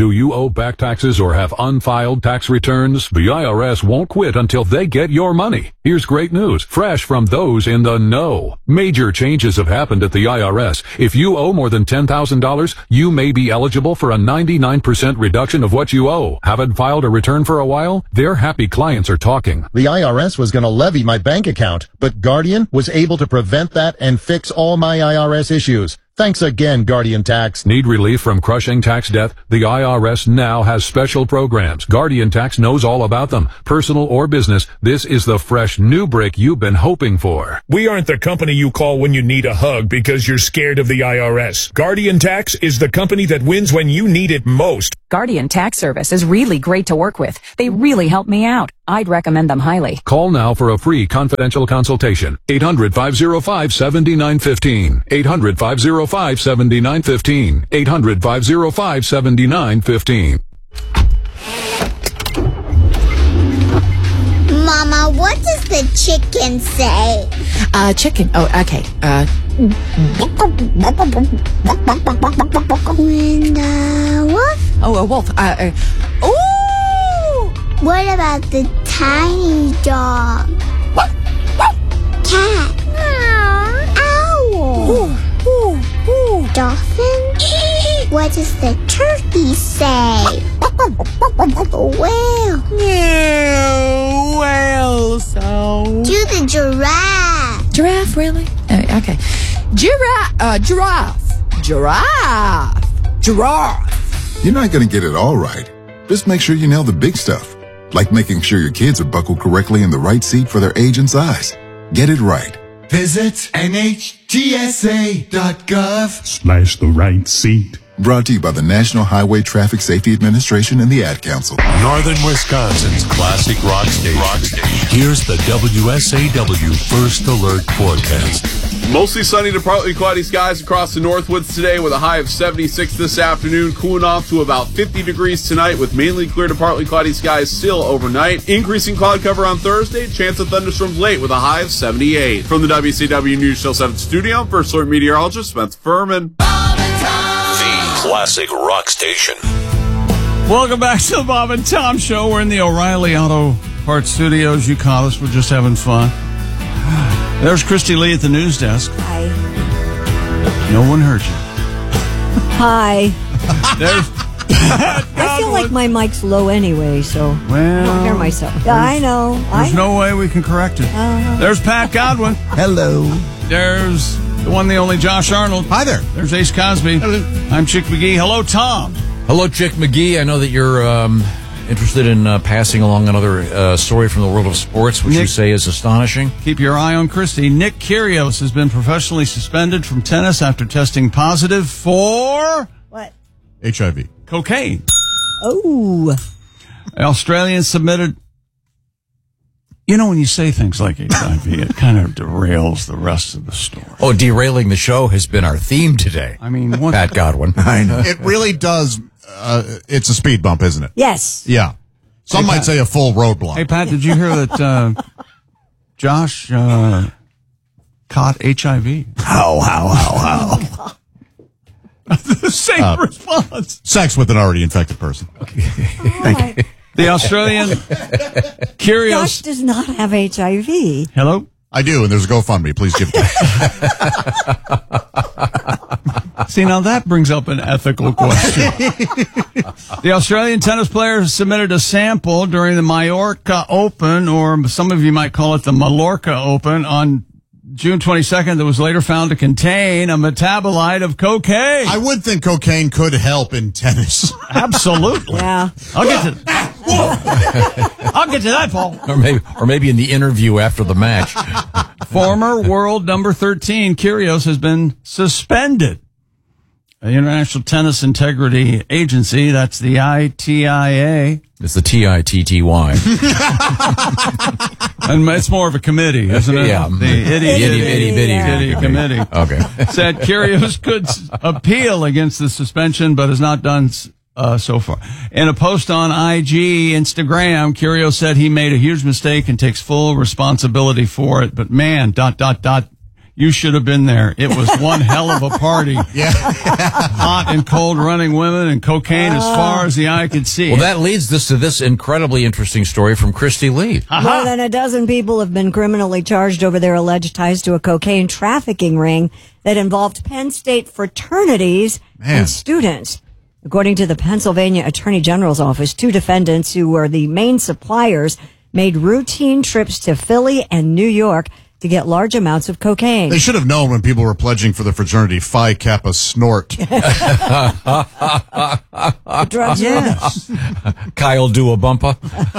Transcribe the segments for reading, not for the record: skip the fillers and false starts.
Do you owe back taxes or have unfiled tax returns? The IRS won't quit until they get your money. Here's great news, fresh from those in the know. Major changes have happened at the IRS. If you owe more than $10,000, you may be eligible for a 99% reduction of what you owe. Haven't filed a return for a while? Their happy clients are talking. The IRS was going to levy my bank account, but Guardian was able to prevent that and fix all my IRS issues. Thanks again, Guardian Tax. Need relief from crushing tax debt? The IRS now has special programs. Guardian Tax knows all about them. Personal or business, this is the fresh new break you've been hoping for. We aren't the company you call when you need a hug because you're scared of the IRS. Guardian Tax is the company that wins when you need it most. Guardian Tax Service is really great to work with. They really help me out. I'd recommend them highly. Call now for a free confidential consultation. 800-505-7915. 800-505-7915. 800-505-7915. Mama, what does the chicken say? Chicken. Oh, okay. When the wolf? Oh, a wolf. Ooh! What about the tiny dog? Cat? Owl? Dolphin? What does the turkey say? Whale? Whale sound. Do the giraffe. Giraffe, really? Okay. Giraffe. You're not going to get it all right. Just make sure you nail the big stuff, like making sure your kids are buckled correctly in the right seat for their age and size. Get it right. Visit NHTSA.gov/ the right seat. Brought to you by the National Highway Traffic Safety Administration and the Ad Council. Northern Wisconsin's classic rock station. Here's the WSAW First Alert forecast. Mostly sunny to partly cloudy skies across the Northwoods today with a high of 76 this afternoon, cooling off to about 50 degrees tonight with mainly clear to partly cloudy skies still overnight. Increasing cloud cover on Thursday, chance of thunderstorms late with a high of 78. From the WCW News Show 7 studio, First Alert meteorologist Spencer Furman. The classic rock station. Welcome back to the Bob and Tom Show. We're in the O'Reilly Auto Parts Studios. You call us. We're just having fun. There's Christy Lee at the news desk. Hi. No one heard you. Hi. There's I feel like my mic's low anyway, so I don't hear myself. Yeah, I know. There's no way we can correct it. There's Pat Godwin. Hello. There's the one, the only Josh Arnold. Hi there. There's Ace Cosby. Hello. I'm Chick McGee. Hello, Tom. Hello, Chick McGee. I know that you're interested in passing along another story from the world of sports, which you say is astonishing. Keep your eye on Christy. Nick Kyrgios has been professionally suspended from tennis after testing positive for... What? HIV. Cocaine. Oh. Australians submitted... You know, when you say things like HIV, it kind of derails the rest of the story. Oh, derailing the show has been our theme today. I mean, what... Pat Godwin. I know. It really does... it's a speed bump, isn't it? Yes. Yeah. Some might say a full roadblock. Hey, Pat, did you hear that Josh caught HIV? How? The same response. Sex with an already infected person. Thank you. The Australian Kyrgios... Josh does not have HIV. Hello? I do, and there's a GoFundMe. Please give it to me. See, now that brings up an ethical question. The Australian tennis player submitted a sample during the Mallorca Open, or some of you might call it the Mallorca Open, on June 22nd that was later found to contain a metabolite of cocaine. I would think cocaine could help in tennis. Absolutely. Yeah. I'll get to that, Paul. Or maybe in the interview after the match. Former world number 13, Kyrgios, has been suspended. The International Tennis Integrity Agency, that's the ITIA. It's the TITTY. And it's more of a committee, isn't it? Yeah. The itty-bitty committee. Okay. Said Kyrgios could appeal against the suspension, but has not done so far. In a post on IG, Instagram, Kyrgios said he made a huge mistake and takes full responsibility for it. But man, ... You should have been there. It was one hell of a party. Yeah. Hot and cold running women and cocaine as far as the eye could see. Well, that leads us to this incredibly interesting story from Christy Lee. More than a dozen people have been criminally charged over their alleged ties to a cocaine trafficking ring that involved Penn State fraternities and students. According to the Pennsylvania Attorney General's office, 2 defendants who were the main suppliers made routine trips to Philly and New York to get large amounts of cocaine. They should have known when people were pledging for the fraternity Phi Kappa Snort. The drugs Kyle do a bumper.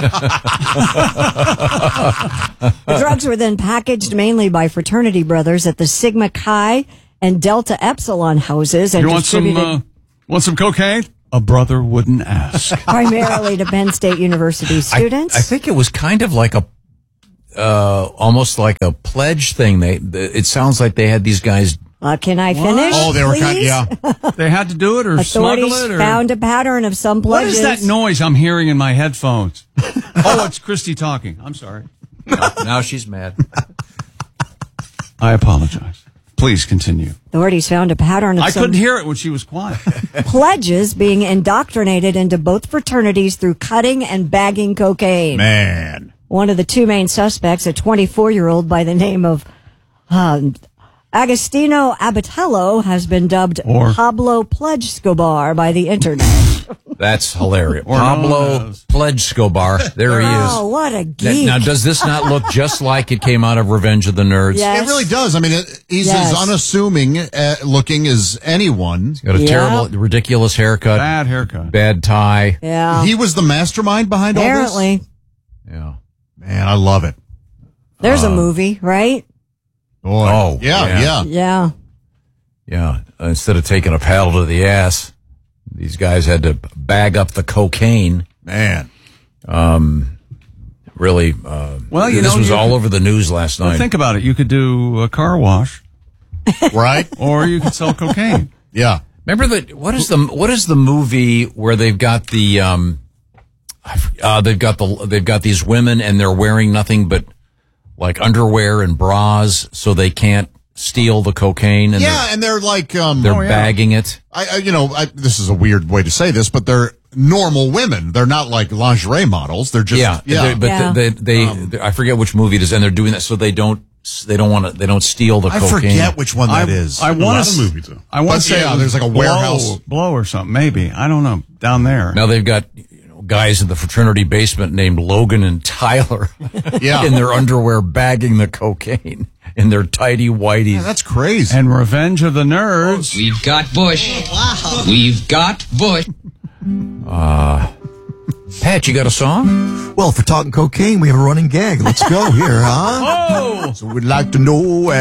The drugs were then packaged mainly by fraternity brothers at the Sigma Chi and Delta Epsilon houses and You want distributed some cocaine? A brother wouldn't ask. primarily to Penn State University students. I think it was kind of like a, almost like a pledge thing. It sounds like they had these guys. Can I finish? Oh, they were please? They had to do it or smuggle Authorities it? Or? found a pattern of some What pledges. is that noise I'm hearing in my headphones? Oh, it's Christy talking. I'm sorry. Now she's mad. I apologize. Please continue. Authorities found a pattern of I some couldn't hear it when she was quiet. pledges being indoctrinated into both fraternities through cutting and bagging cocaine. Man. One of the 2 main suspects, a 24-year-old by the name of Agostino Abatello, has been dubbed Pablo Pledge Escobar by the internet. That's hilarious. Or Pablo Pledge Escobar. There he is. Oh, what a geek. Now, does this not look just like it came out of Revenge of the Nerds? Yes. It really does. I mean, he's as unassuming looking as anyone. He's got a terrible, ridiculous haircut. Bad haircut. Bad tie. Yeah. He was the mastermind behind Apparently. all this? Yeah. Man, I love it. There's a movie, right? Boy. Oh, yeah. Yeah. Instead of taking a paddle to the ass, these guys had to bag up the cocaine. Man. Really, well, this was all over the news last night. Well, think about it. You could do a car wash. Right? Or you could sell cocaine. Yeah. Remember what is the movie where they've got the they've got these women and they're wearing nothing but like underwear and bras so they can't steal the cocaine, and they're like they're bagging it. This is a weird way to say this, but they're normal women. They're not like lingerie models. They're just They I forget which movie it is, and they're doing that so they don't steal the cocaine. I forget which one that is. I want a movie too. I want to say there's like a warehouse blow or something. Maybe I don't know down there. Now they've got guys in the fraternity basement named Logan and Tyler in their underwear bagging the cocaine in their tighty whities. Yeah, that's crazy. And Revenge of the Nerds. We've got Bush. Wow. We've got Bush. Pat, you got a song? Well, for talking cocaine, we have a running gag. Let's go here, huh? Oh! So we'd like to know